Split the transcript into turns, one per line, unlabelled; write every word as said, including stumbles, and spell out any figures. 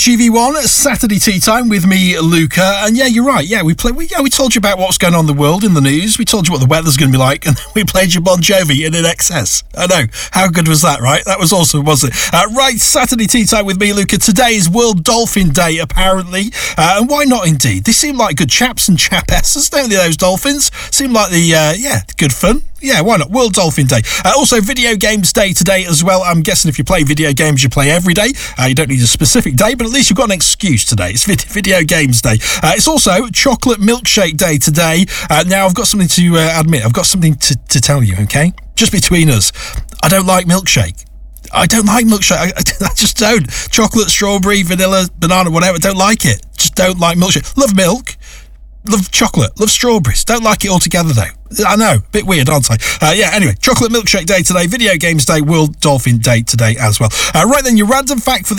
G V one, Saturday Tea Time with me, Luca. And yeah, you're right. Yeah, we played. We, yeah, we told you about what's going on in the world in the news. We told you what the weather's going to be like, and we played you Bon Jovi in In Excess. I know. How good was that, right? That was awesome, wasn't it? Uh, right, Saturday Tea Time with me, Luca. Today is World Dolphin Day, apparently. Uh, and why not, indeed? They seem like good chaps and chapesses, don't they, those dolphins? Seem like the, uh, yeah, good fun. Yeah, why not? World Dolphin Day. Uh, also, Video Games Day today as well. I'm guessing if you play video games, you play every day. Uh, you don't need a specific day, but at least you've got an excuse today. It's vid- Video Games Day. Uh, it's also Chocolate Milkshake Day today. Uh, now, I've got something to uh, admit. I've got something to, to tell you, okay? Just between us. I don't like milkshake. I don't like milkshake. I, I just don't. Chocolate, strawberry, vanilla, banana, whatever. I don't like it. Just don't like milkshake. Love milk. Love chocolate, love strawberries. Don't like it altogether, though. I know, a bit weird, aren't I? Uh, yeah, anyway, Chocolate Milkshake Day today, Video Games Day, World Dolphin Day today as well. Uh, right then, your random fact for the